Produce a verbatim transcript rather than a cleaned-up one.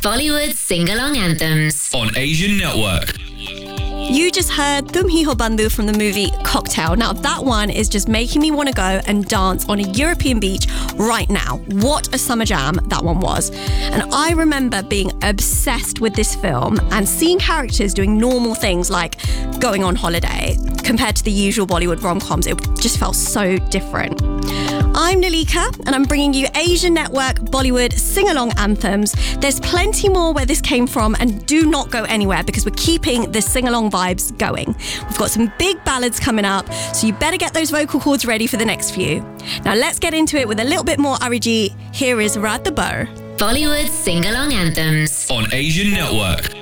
Bollywood sing-along anthems on Asian Network. You just heard Tum Hi Ho Bandhu from the movie Cocktail. Now, that one is just making me want to go and dance on a European beach right now. What a summer jam that one was. And I remember being obsessed with this film and seeing characters doing normal things like going on holiday compared to the usual Bollywood rom-coms. It just felt so different. I'm Nalika, and I'm bringing you Asian Network Bollywood sing-along anthems. There's plenty more where this came from, and do not go anywhere because we're keeping the sing-along vibes going. We've got some big ballads coming up, so you better get those vocal cords ready for the next few. Now let's get into it with a little bit more Arijit. Here is Raat Bhar. Bollywood sing-along anthems on Asian Network.